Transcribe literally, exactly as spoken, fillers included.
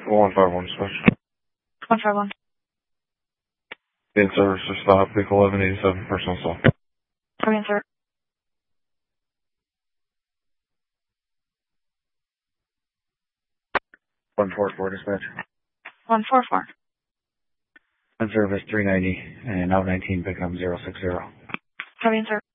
one five one dispatch. one five one. In service to stop, vehicle eleven eighty-seven, personal assault. Come in, sir. one four four dispatch. one four four. In service three ninety and out nineteen, pickup zero six zero. Come in, sir.